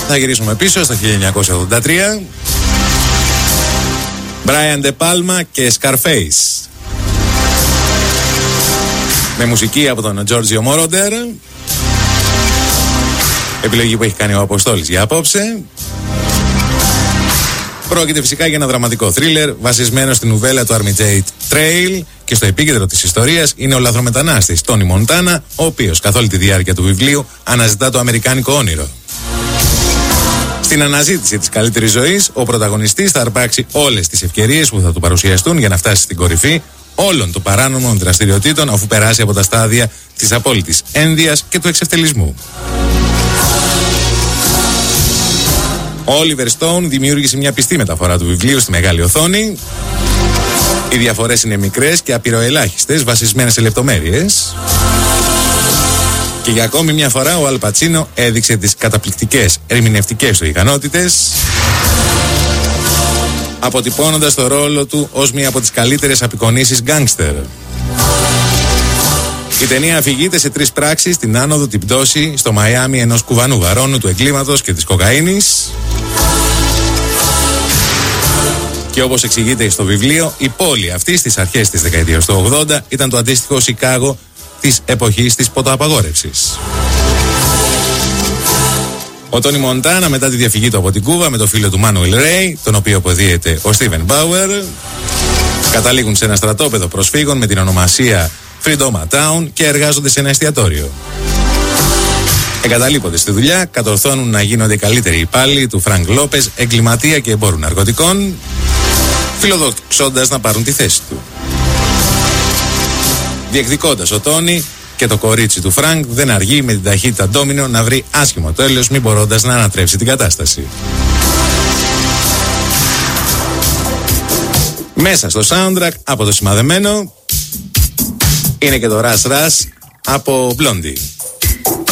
Θα γυρίσουμε πίσω στο 1983. Brian De Palma και Scarface. Με μουσική από τον Giorgio Moroder. Επιλογή που έχει κάνει ο Αποστόλης για απόψε. Πρόκειται φυσικά για ένα δραματικό θρίλερ βασισμένο στην νουβέλα του Armitage Trail και στο επίκεντρο της ιστορίας είναι ο λαθρομετανάστης Τόνι Μοντάνα, ο οποίος καθ' όλη τη διάρκεια του βιβλίου αναζητά το αμερικάνικο όνειρο. Στην αναζήτηση της καλύτερης ζωής, ο πρωταγωνιστής θα αρπάξει όλες τις ευκαιρίες που θα του παρουσιαστούν για να φτάσει στην κορυφή όλων των παράνομων δραστηριοτήτων, αφού περάσει από τα στάδια της απόλυτης ένδυας και του εξευτελισμού. Ο Oliver Stone δημιούργησε μια πιστή μεταφορά του βιβλίου στη μεγάλη οθόνη. Οι διαφορές είναι μικρές και απειροελάχιστες, βασισμένες σε λεπτομέρειες. Και για ακόμη μια φορά ο Αλ Πατσίνο έδειξε τις καταπληκτικές ερμηνευτικές του ικανότητες, αποτυπώνοντας το ρόλο του ως μία από τις καλύτερες απεικονίσεις γκάνγκστερ. Η ταινία αφηγείται σε 3 πράξεις: την άνοδο, την πτώση στο Μαϊάμι ενός κουβανού βαρώνου του εγκλήματος και της κοκαίνης. Και όπως εξηγείται στο βιβλίο, η πόλη αυτή στις αρχές της δεκαετίας του 80 ήταν το αντίστοιχο Σικάγο της εποχής της ποτοαπαγόρευσης. Ο Τόνι Μοντάνα, μετά τη διαφυγή του από την Κούβα με το φίλο του Μάνουελ Ρέι, τον οποίο αποδίεται ο Στίβεν Μπάουερ, καταλήγουν σε ένα στρατόπεδο προσφύγων με την ονομασία Freedom Town και εργάζονται σε ένα εστιατόριο. Εγκαταλείπονται στη δουλειά, κατορθώνουν να γίνονται οι καλύτεροι υπάλληλοι του Φρανκ Λόπες, εγκληματία και εμπόρου ναρκωτικών, φιλοδοξώντας να πάρουν τη θέση του. Διεκδικώντας ο Τόνι και το κορίτσι του Φρανκ δεν αργεί με την ταχύτητα ντόμινο να βρει άσχημο τέλος, μη μπορώντας να ανατρέψει την κατάσταση. Μέσα στο soundtrack από το σημαδεμένο είναι και το Rush Rush από Blondie.